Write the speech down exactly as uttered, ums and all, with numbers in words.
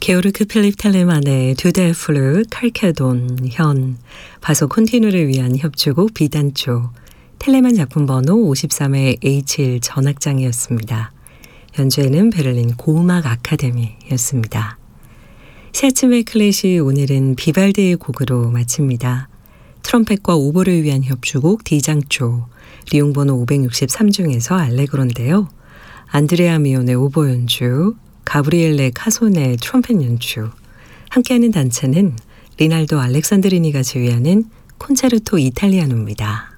게오르크 필립 텔레만의 두델플루, 칼케돈, 현, 바소 콘티누를 위한 협주곡 비단조, 텔레만 작품 번호 오십삼의 에이치 일 전악장이었습니다. 연주에는 베를린 고음악 아카데미였습니다. 샤츠메 클래시 오늘은 비발디의 곡으로 마칩니다. 트럼펫과 오보를 위한 협주곡 디장조, 리용 번호 오백육십삼 중에서 알레그로인데요. 안드레아 미온의 오보 연주, 가브리엘레 카손의 트럼펫 연주, 함께하는 단체는 리날도 알렉산드리니가 지휘하는 콘체르토 이탈리아노입니다.